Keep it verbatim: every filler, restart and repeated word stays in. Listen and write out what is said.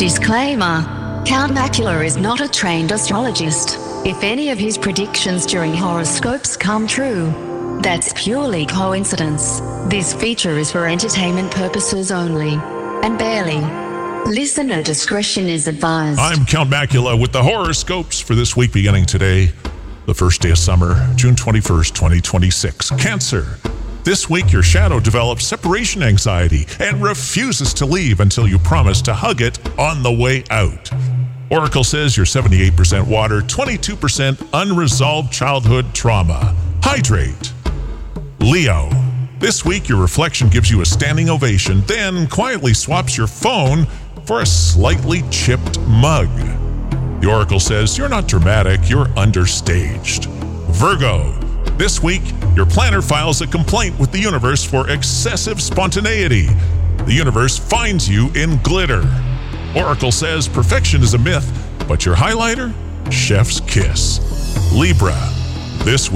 Disclaimer: Count Macula is not a trained astrologist. If any of his predictions during horoscopes come true, that's purely coincidence. This feature is for entertainment purposes only, and barely. Listener discretion is advised. I'm Count Macula with the horoscopes for this week beginning today, the first day of summer, June twenty-first, twenty twenty-six. Cancer. This week, your shadow develops separation anxiety and refuses to leave until you promise to hug it on the way out. Oracle says you're seventy-eight percent water, twenty-two percent unresolved childhood trauma. Hydrate. Leo. This week, your reflection gives you a standing ovation, then quietly swaps your phone for a slightly chipped mug. The Oracle says you're not dramatic, you're understaged. Virgo. This week, your planner files a complaint with the universe for excessive spontaneity. The universe finds you in glitter. Oracle says perfection is a myth, but your highlighter? Chef's kiss. Libra. This week,